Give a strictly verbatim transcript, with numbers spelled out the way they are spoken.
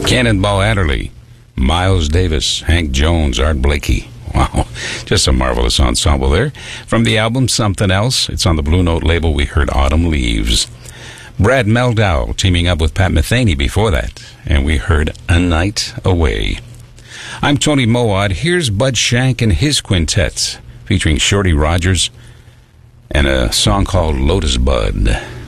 Cannonball Adderley, Miles Davis, Hank Jones, Art Blakey. Wow, just a marvelous ensemble there. From the album Something Else, it's on the Blue Note label, we heard Autumn Leaves. Brad Meldau teaming up with Pat Metheny before that, and we heard A Night Away. I'm Tony Mowat. Here's Bud Shank and his quintet, featuring Shorty Rogers and a song called Lotus Bud.